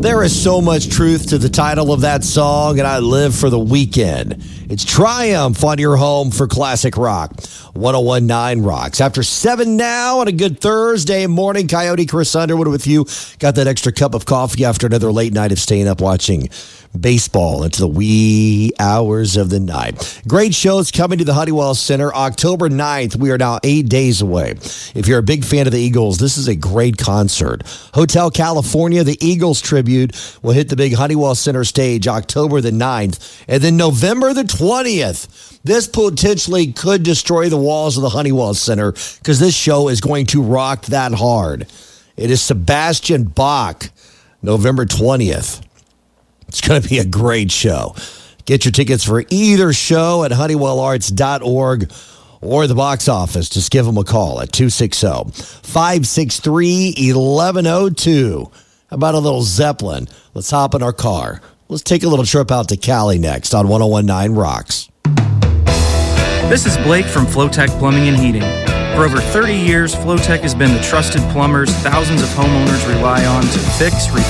There is so much truth to the title of that song, and I live for the weekend. It's Triumph on your home for classic rock. 101.9 Rocks. After 7 now on a good Thursday morning, Coyote Chris Underwood with you. Got that extra cup of coffee after another late night of staying up watching baseball into the wee hours of the night. Great shows coming to the Honeywell Center October 9th. We are now 8 days away. If you're a big fan of the Eagles, this is a great concert. Hotel California, the Eagles tribute will hit the big Honeywell Center stage October the 9th. And then November the 20th. This potentially could destroy the walls of the Honeywell Center because this show is going to rock that hard. It is Sebastian Bach, November 20th. It's going to be a great show. Get your tickets for either show at honeywellarts.org or the box office. Just give them a call at 260-563-1102. How about a little Zeppelin? Let's hop in our car. Let's take a little trip out to Cali next on 101.9 Rocks. This is Blake from Flowtech Plumbing and Heating. For over 30 years, Flowtech has been the trusted plumbers thousands of homeowners rely on to fix,